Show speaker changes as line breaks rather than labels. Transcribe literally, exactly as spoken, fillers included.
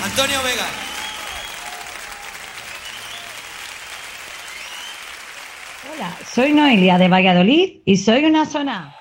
Antonio Vega.
Hola, soy Noelia de Valladolid y soy una zona.